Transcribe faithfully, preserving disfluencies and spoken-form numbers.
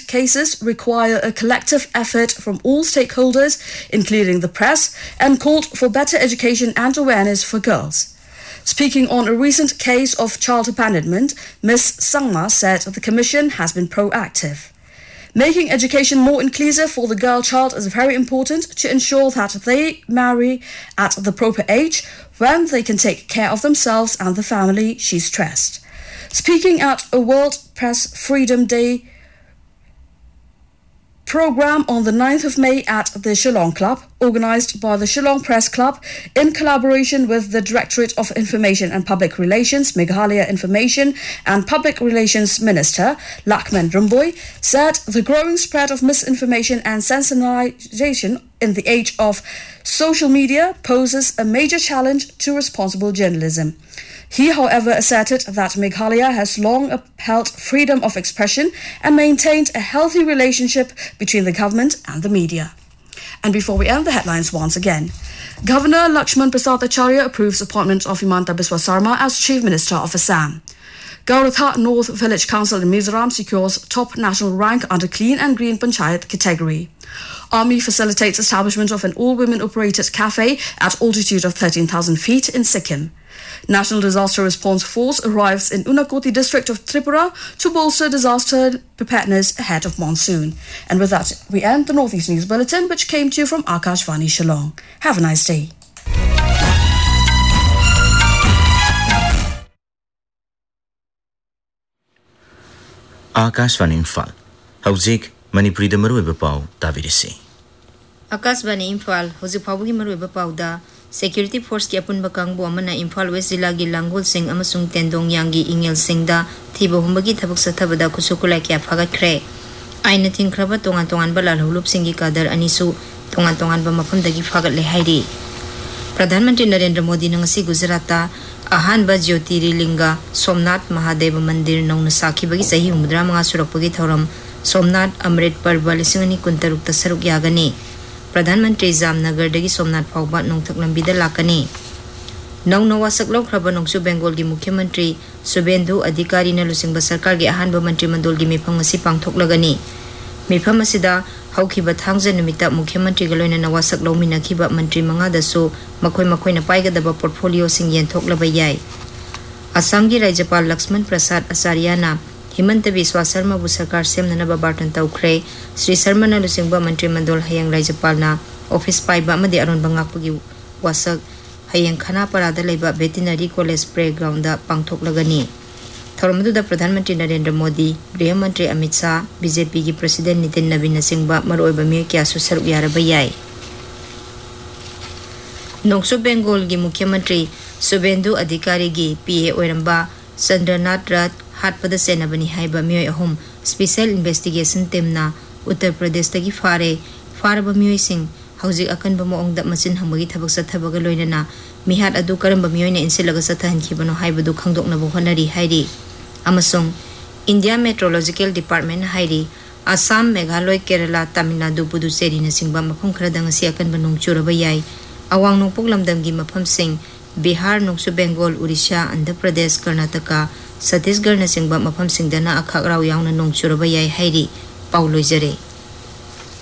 cases require a collective effort from all stakeholders, including the press, and called for better education and awareness for girls. Speaking on a recent case of child abandonment, Miz Sangma said the Commission has been proactive. Making education more inclusive for the girl child is very important to ensure that they marry at the proper age when they can take care of themselves and the family, she stressed. Speaking at a World Press Freedom Day program on the ninth of May at the Shillong Club, organised by the Shillong Press Club in collaboration with the Directorate of Information and Public Relations, Meghalaya Information and Public Relations Minister Lakman Rumboy, said the growing spread of misinformation and sensationalization in the age of social media poses a major challenge to responsible journalism. He, however, asserted that Meghalaya has long upheld freedom of expression and maintained a healthy relationship between the government and the media. And before we end the headlines once again, Governor Lakshman Prasad Acharya approves appointment of Himanta Biswa Sarma as Chief Minister of Assam. Gauratha North Village Council in Mizoram secures top national rank under Clean and Green Panchayat category. Army facilitates establishment of an all-women operated cafe at altitude of thirteen thousand feet in Sikkim. National Disaster Response Force arrives in Unakoti district of Tripura to bolster disaster preparedness ahead of monsoon. And with that, we end the Northeast News Bulletin, which came to you from Akashvani Shillong. Have a nice day. Akashvani Imphal. Hauzik Manipuri da maruiba pau Davidisi. Akashvani Imphal, Hauzik Pabugi maruiba pau da Security Force ki apunba kangbu amana Imphal West Zilla gi Langol Singh amasung Tendong Yangi Ingel Singh da thiba humbagi thabak sathabada kusukulai kya phagatkre. Aina thingkraba tongan tongan ba lalhulup Singh gi kadar anisu tongan tongan ba mafamdagi phagatle hairi. Pradhan Mantri Narendra Modi na ngasi Gujarata ahanba Jyotirlinga Somnath Mahadeva Mandir nongna sakhibagi sahi humdra mga surakpagi thoram Somnath Amrit Parva lisingani kuntaruk tasaruk yagani. Pradhan Mantri Jamnagar dagi Somnath Phauba nongthak lambida lakani. Nau nawasak laukraba nongsu Bengal gi Mukhyamantri Subhendu Adhikari na lusingba sarkar gi ahanba mantri mandol gi mifam ngasi pangthoklagani. Mifam asida haukiba thangja numita Mukhyamantri galoina nawasak lauminakhiba mantri manga dasu makhoi makhoi na paigadaba portfolio sing yenthoklaba yai. Assam gi Rajyapal Lakshman Prasad Acharya na Himanta Biswa Sarma bu sarkar semnanaba bartan tawkhre. Sri Sarma na lusingba mantri mandol hayang Rajyapal na office paiba amadi aron bangakpagi wasak hayang khana parada leiba veterinary college playground da pangthoklagani. Thoramduda Pradhan Mantri Narendra Modi, Griha Mantri Amit Shah, B J P gi President Nitin Nabin Singba maroiba mi kya su saruk yaraba yai. Nongso Bengal gi Mukhyamantri Subhendu Adhikari gi P A oiramba Chandranath Rat hatpada senabani haiba mioi ahum special investigation team na Uttar Pradesh tagi fare faraba mioi sing hauzik akanba moongda machin hambagi thabak sathabaga loinana mihat adu karamba mioi na insilaga sathan khibano haibadu khangdokna bu honari hairi. Amasung India Meteorological Department hairi Assam, Meghalaya, Kerala, Tamil Nadu, Puducherry na singba mafam khradang asi akanba nongchuraba yai. Awang nongpok lamdam gi mafam sing Bihar, Nongsu Bengal, Odisha, Andhra Pradesh, Karnataka, Chhattisgarh na singba mafam singdana akhak raw yauna nongchuraba yai hairi. Paulo Jare.